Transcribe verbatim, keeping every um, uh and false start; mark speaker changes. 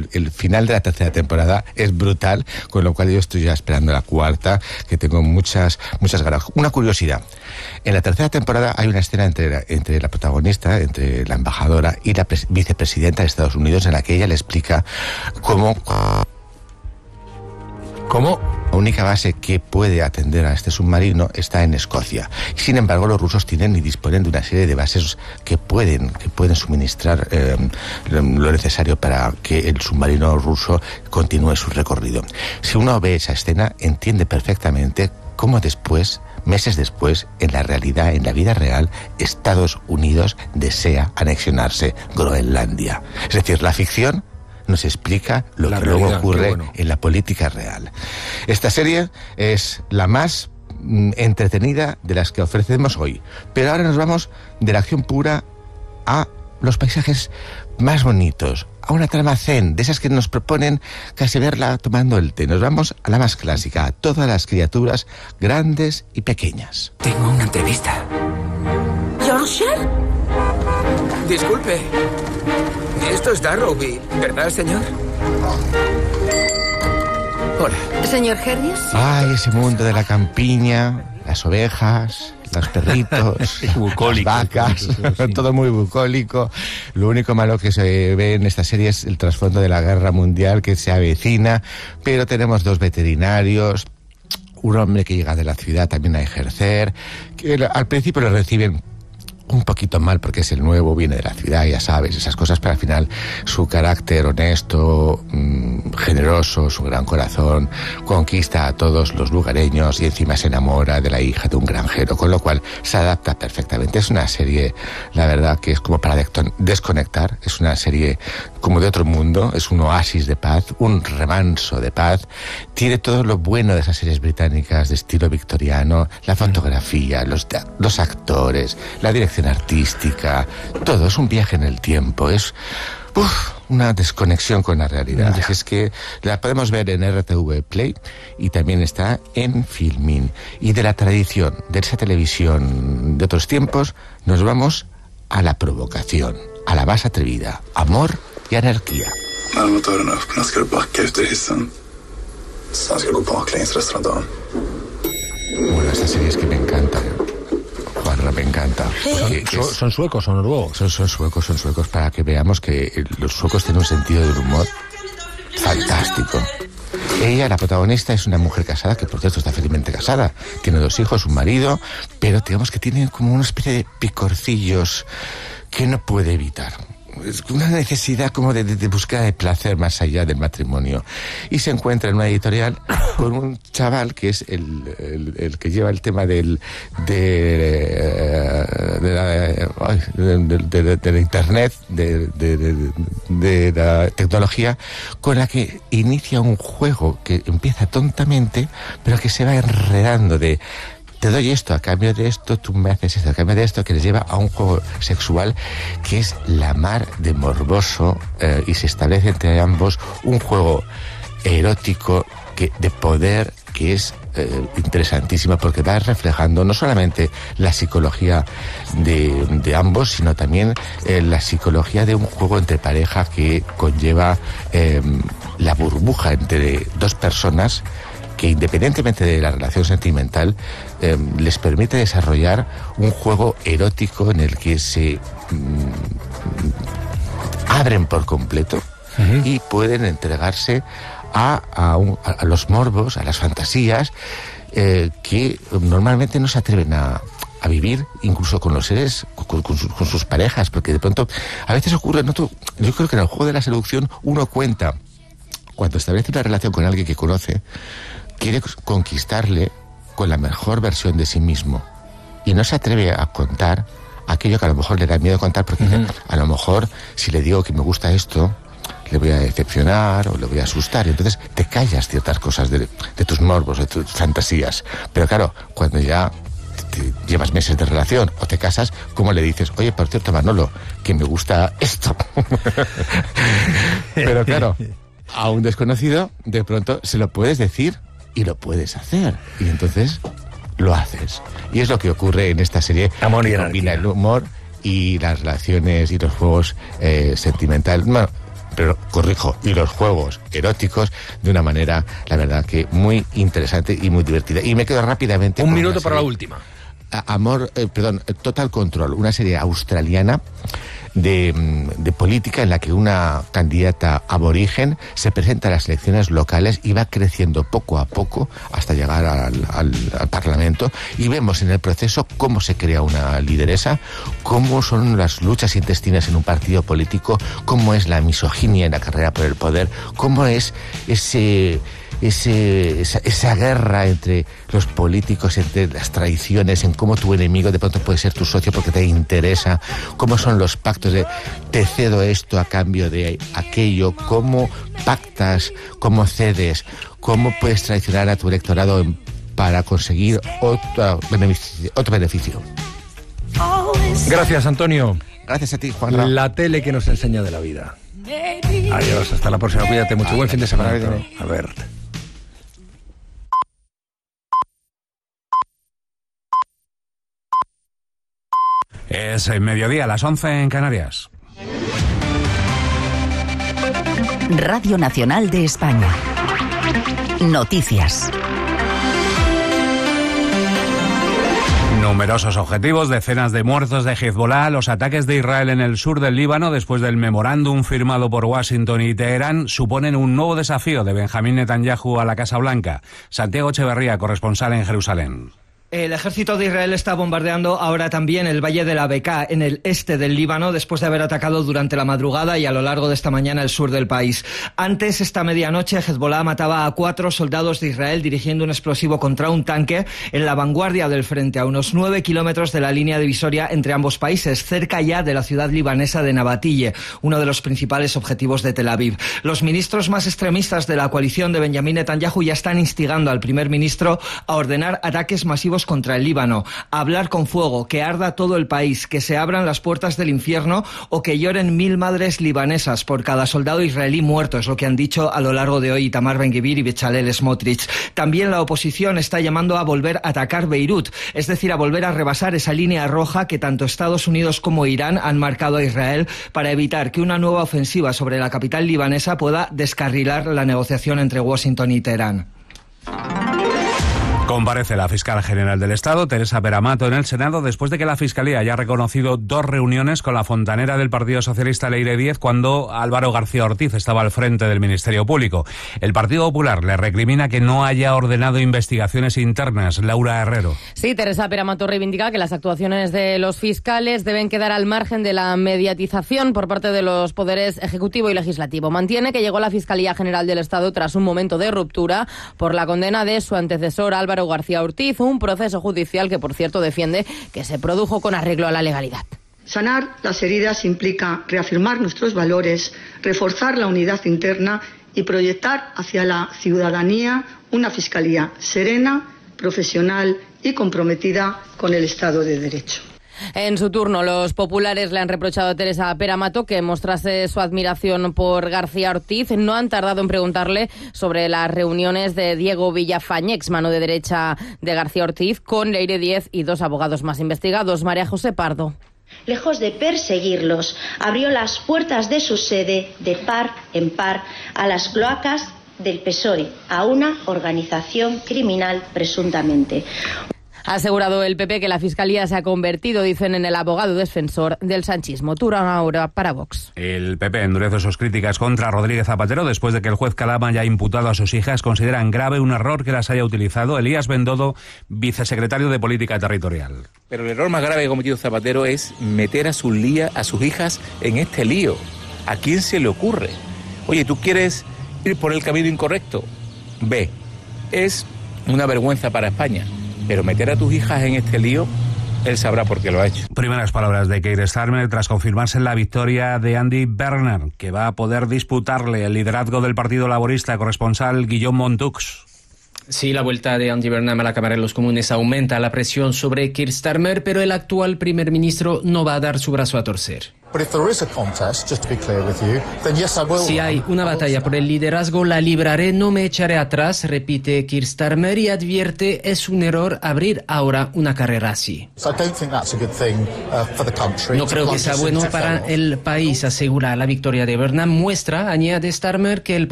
Speaker 1: el, el final de la tercera temporada es brutal, con lo cual yo estoy ya esperando la cuarta, que tengo muchas, muchas ganas. Una curiosidad. En la tercera temporada hay una escena entre la, entre la protagonista, entre la embajadora y la pres- vicepresidenta de Estados Unidos, en la que ella le explica cómo...
Speaker 2: ¿Cómo?
Speaker 1: La única base que puede atender a este submarino está en Escocia. Sin embargo, los rusos tienen y disponen de una serie de bases que pueden, que pueden suministrar eh, lo necesario para que el submarino ruso continúe su recorrido. Si uno ve esa escena, entiende perfectamente cómo después, meses después, en la realidad, en la vida real, Estados Unidos desea anexionarse Groenlandia. Es decir, la ficción nos explica lo la que realidad, luego ocurre bueno. en la política real. Esta serie es la más mm, entretenida de las que ofrecemos hoy. Pero ahora nos vamos de la acción pura a los paisajes más bonitos, a una trama zen, de esas que nos proponen casi verla tomando el té. Nos vamos a la más clásica, a todas las criaturas grandes y pequeñas.
Speaker 3: Tengo una entrevista.
Speaker 4: ¿Yorkshire?
Speaker 3: Disculpe. Esto es Darrowby, ¿verdad, señor? Hola.
Speaker 4: ¿Señor Herries?
Speaker 1: Ay, ese mundo de la campiña, las ovejas, los perritos, las vacas, todo muy bucólico. Lo único malo que se ve en esta serie es el trasfondo de la guerra mundial que se avecina, pero tenemos dos veterinarios, un hombre que llega de la ciudad también a ejercer, que al principio lo reciben un poquito mal porque es el nuevo, viene de la ciudad, ya sabes, esas cosas, pero al final su carácter honesto, mmm, generoso, su gran corazón, conquista a todos los lugareños y encima se enamora de la hija de un granjero, con lo cual se adapta perfectamente. Es una serie, la verdad, que es como para desconectar, es una serie como de otro mundo, es un oasis de paz, un remanso de paz, tiene todo lo bueno de esas series británicas de estilo victoriano, la fotografía, los, los actores, la dirección artística, todo, es un viaje en el tiempo, es uf, una desconexión con la realidad. Es que la podemos ver en R T V Play y también está en Filmin. Y de la tradición de esa televisión de otros tiempos nos vamos a la provocación, a la más atrevida, amor y anarquía. Bueno, esta serie es que me encanta. Juanra, me encanta.
Speaker 2: Porque son, son suecos, son noruegos.
Speaker 1: Son, son suecos, son suecos, para que veamos que los suecos tienen un sentido del humor fantástico. Ella, la protagonista, es una mujer casada, que por cierto está felizmente casada. Tiene dos hijos, un marido, pero digamos que tiene como una especie de picorcillos que no puede evitar. Es una necesidad como de, de, de búsqueda de placer más allá del matrimonio. Y se encuentra en una editorial con un chaval que es el, el, el que lleva el tema del de, de, la, de, de, de, de la internet, de, de, de, de la tecnología, con la que inicia un juego que empieza tontamente, pero que se va enredando de... Te doy esto, a cambio de esto, tú me haces esto, a cambio de esto, que les lleva a un juego sexual que es la mar de morboso, eh, y se establece entre ambos un juego erótico que, de poder que es eh, interesantísimo, porque va reflejando no solamente la psicología de, de ambos, sino también eh, la psicología de un juego entre pareja que conlleva eh, la burbuja entre dos personas que, independientemente de la relación sentimental, eh, les permite desarrollar un juego erótico en el que se mm, abren por completo uh-huh. y pueden entregarse a, a, un, a los morbos, a las fantasías eh, que normalmente no se atreven a, a vivir, incluso con los seres, con, con, sus, con sus parejas, porque de pronto a veces ocurre, ¿no? Tú, yo creo que en el juego de la seducción uno cuenta, cuando establece una relación con alguien que conoce, quiere conquistarle con la mejor versión de sí mismo y no se atreve a contar aquello que a lo mejor le da miedo contar, porque uh-huh. a lo mejor si le digo que me gusta esto, le voy a decepcionar o le voy a asustar, y entonces te callas ciertas cosas de, de tus morbos, de tus fantasías. Pero claro, cuando ya te, te llevas meses de relación o te casas, ¿cómo le dices? Oye, por cierto, Manolo, que me gusta esto. Pero claro, a un desconocido de pronto se lo puedes decir y lo puedes hacer, y entonces lo haces. Y es lo que ocurre en esta serie.
Speaker 2: Amor y
Speaker 1: que combina el humor y las relaciones y los juegos eh, sentimentales. Bueno, pero corrijo, y los juegos eróticos de una manera, la verdad que muy interesante y muy divertida. Y me quedo rápidamente...
Speaker 2: Un minuto para la última.
Speaker 1: Amor, eh, perdón, Total Control, una serie australiana de, de política en la que una candidata aborigen se presenta a las elecciones locales y va creciendo poco a poco hasta llegar al, al, al Parlamento, y vemos en el proceso cómo se crea una lideresa, cómo son las luchas intestinas en un partido político, cómo es la misoginia en la carrera por el poder, cómo es ese... Ese, esa, esa guerra entre los políticos, entre las traiciones, en cómo tu enemigo de pronto puede ser tu socio porque te interesa, cómo son los pactos de te cedo esto a cambio de aquello, cómo pactas, cómo cedes, cómo puedes traicionar a tu electorado para conseguir otro beneficio. Otro beneficio.
Speaker 2: Gracias, Antonio.
Speaker 1: Gracias a ti, Juanra.
Speaker 2: La tele que nos enseña de la vida. Adiós, hasta la próxima. Cuídate mucho. Buen fin de semana. A ver.
Speaker 5: Es el mediodía, a las once en Canarias.
Speaker 6: Radio Nacional de España. Noticias.
Speaker 5: Numerosos objetivos, decenas de muertos de Hezbollah, los ataques de Israel en el sur del Líbano después del memorándum firmado por Washington y Teherán suponen un nuevo desafío de Benjamín Netanyahu a la Casa Blanca. Santiago Echeverría, corresponsal en Jerusalén.
Speaker 7: El ejército de Israel está bombardeando ahora también el Valle de la Bekaa, en el este del Líbano, después de haber atacado durante la madrugada y a lo largo de esta mañana el sur del país. Antes, esta medianoche, Hezbollah mataba a cuatro soldados de Israel dirigiendo un explosivo contra un tanque en la vanguardia del frente, a unos nueve kilómetros de la línea divisoria entre ambos países, cerca ya de la ciudad libanesa de Nabatille, uno de los principales objetivos de Tel Aviv. Los ministros más extremistas de la coalición de Benjamín Netanyahu ya están instigando al primer ministro a ordenar ataques masivos contra el Líbano, a hablar con fuego, que arda todo el país, que se abran las puertas del infierno o que lloren mil madres libanesas por cada soldado israelí muerto, es lo que han dicho a lo largo de hoy Itamar Ben-Gvir y Bezalel Smotrich. También la oposición está llamando a volver a atacar Beirut, es decir, a volver a rebasar esa línea roja que tanto Estados Unidos como Irán han marcado a Israel para evitar que una nueva ofensiva sobre la capital libanesa pueda descarrilar la negociación entre Washington y Teherán.
Speaker 5: Comparece la fiscal general del Estado, Teresa Peramato, en el Senado después de que la Fiscalía haya reconocido dos reuniones con la fontanera del Partido Socialista Leire Díez cuando Álvaro García Ortiz estaba al frente del Ministerio Público. El Partido Popular le recrimina que no haya ordenado investigaciones internas. Laura Herrero.
Speaker 8: Sí, Teresa Peramato reivindica que las actuaciones de los fiscales deben quedar al margen de la mediatización por parte de los poderes ejecutivo y legislativo. Mantiene que llegó la Fiscalía General del Estado tras un momento de ruptura por la condena de su antecesor Álvaro García Ortiz, un proceso judicial que, por cierto, defiende que se produjo con arreglo a la legalidad.
Speaker 9: Sanar las heridas implica reafirmar nuestros valores, reforzar la unidad interna y proyectar hacia la ciudadanía una fiscalía serena, profesional y comprometida con el Estado de Derecho.
Speaker 8: En su turno, los populares le han reprochado a Teresa Peramato que mostrase su admiración por García Ortiz. No han tardado en preguntarle sobre las reuniones de Diego Villafañe, ex mano de derecha de García Ortiz, con Leire Díez y dos abogados más investigados. María José Pardo.
Speaker 10: Lejos de perseguirlos, abrió las puertas de su sede de par en par a las cloacas del P S O E, a una organización criminal presuntamente.
Speaker 8: Ha asegurado el P P que la Fiscalía se ha convertido, dicen, en el abogado defensor del sanchismo. Turno ahora para Vox.
Speaker 5: El P P endurece sus críticas contra Rodríguez Zapatero después de que el juez Calama haya imputado a sus hijas. Consideran grave un error que las haya utilizado. Elías Bendodo, vicesecretario de Política Territorial.
Speaker 11: Pero el error más grave que ha cometido Zapatero es meter a sus, lía, a sus hijas en este lío. ¿A quién se le ocurre? Oye, ¿tú quieres ir por el camino incorrecto? Ve, es una vergüenza para España. Pero meter a tus hijas en este lío, él sabrá por qué lo ha hecho.
Speaker 5: Primeras palabras de Keir Starmer tras confirmarse la victoria de Andy Bernard, que va a poder disputarle el liderazgo del Partido Laborista. Corresponsal Guillaume Montux.
Speaker 12: Sí, la vuelta de Andy Bernard a la Cámara de los Comunes aumenta la presión sobre Keir Starmer, pero el actual primer ministro no va a dar su brazo a torcer. Si hay una batalla por el liderazgo, la libraré, no me echaré atrás, repite Keir Starmer y advierte, es un error abrir ahora una carrera así. No creo que sea bueno para el país, asegura. La victoria de Burnham muestra, añade Starmer, que el